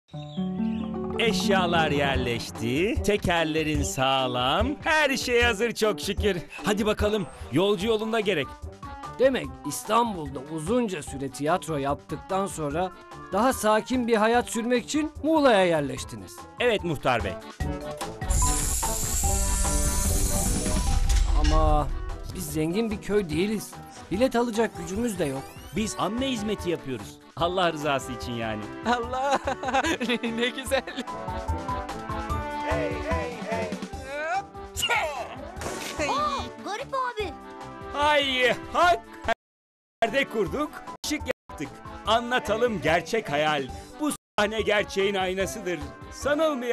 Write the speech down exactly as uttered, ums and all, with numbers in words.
Eşyalar yerleşti, tekerlerin sağlam, her şey hazır çok şükür. Hadi bakalım, yolcu yolunda gerek. Demek İstanbul'da uzunca süre tiyatro yaptıktan sonra daha sakin bir hayat sürmek için Muğla'ya yerleştiniz. Evet muhtar bey. Ama biz zengin bir köy değiliz. Bilet alacak gücümüz de yok. Biz amme hizmeti yapıyoruz. Allah rızası için yani. Allah ne güzel. Aa, Garip abi. Ay hak yerde kurduk, şık yaptık. Anlatalım gerçek hayal. Bu sahne gerçeğin aynasıdır. Sanılmayan